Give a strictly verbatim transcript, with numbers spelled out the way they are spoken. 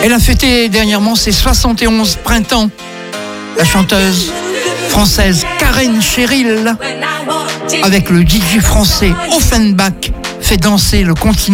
Elle a fêté dernièrement ses soixante et onze printemps. La chanteuse française Karen Cheryl, avec le D J français Offenbach, fait danser le continent.